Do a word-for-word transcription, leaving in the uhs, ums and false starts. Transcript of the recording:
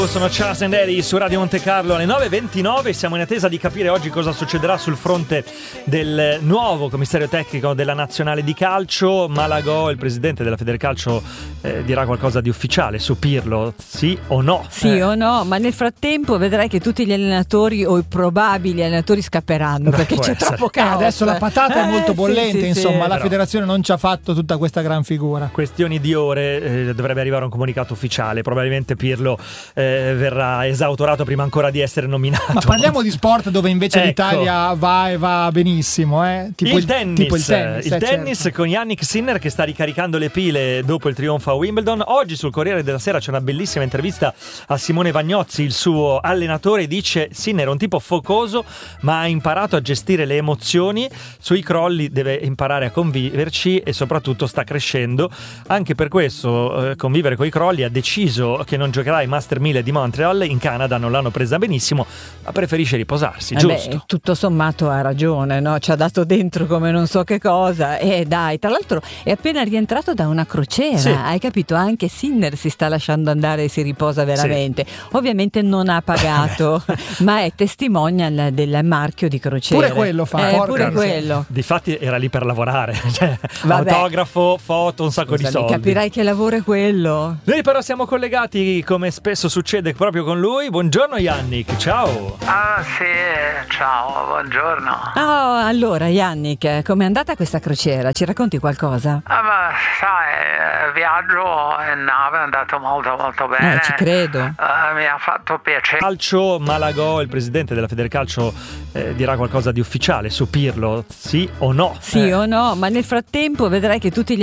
Sono Charles and Eddie su Radio Monte Carlo alle nove e ventinove. Siamo in attesa di capire oggi cosa succederà sul fronte del nuovo commissario tecnico della nazionale di calcio. Malagò, il presidente della Federcalcio, eh, dirà qualcosa di ufficiale su Pirlo, sì o no? Sì eh. o no, ma nel frattempo vedrai che tutti gli allenatori o i probabili allenatori scapperanno. Beh, perché c'è essere. troppo caos. Eh, adesso la patata è molto Eh, bollente, sì, sì, insomma, sì. la Però. federazione non ci ha fatto tutta questa gran figura. Questioni di ore, eh, dovrebbe arrivare un comunicato ufficiale. Probabilmente Pirlo eh, verrà esautorato prima ancora di essere nominato. Ma parliamo di sport dove invece Ecco. l'Italia va e va benissimo, eh? Tipo il, tennis, tipo il tennis, il eh, tennis certo. con Jannik Sinner che sta ricaricando le pile dopo il trionfo a Wimbledon. Oggi sul Corriere della Sera c'è una bellissima intervista a Simone Vagnozzi, il suo allenatore. Dice: Sinner è un tipo focoso ma ha imparato a gestire le emozioni, sui crolli deve imparare a conviverci e soprattutto sta crescendo. Anche per questo, eh, convivere con i crolli, ha deciso che non giocherà ai Master mille di Montreal. In Canada non l'hanno presa benissimo, ma preferisce riposarsi, Eh giusto? beh, tutto sommato ha ragione, no? Ci ha dato dentro come non so che cosa. E dai, tra l'altro è appena rientrato da una crociera, Sì. hai capito? Anche Sinner si sta lasciando andare e si riposa veramente. Ovviamente non ha pagato, ma è testimonial del marchio di crociera. Pure quello fa, Eh, porca pure miseria. quello. Difatti era lì per lavorare, cioè, Vabbè. autografo, foto, un sacco Scusami, di soldi. capirai che lavoro è quello. Noi però siamo collegati, come spesso succede, proprio con lui. Buongiorno Jannik, ciao. Ah sì, ciao, buongiorno. Oh, allora Jannik, com'è andata questa crociera? Ci racconti qualcosa? Ah, ma sai, il viaggio in nave è andato molto molto bene. Eh, ci credo. Eh, mi ha fatto piacere. Calcio, Malagò, il presidente della Federcalcio, eh, dirà qualcosa di ufficiale su Pirlo, sì o no? Sì Eh. o no, ma nel frattempo vedrai che tutti gli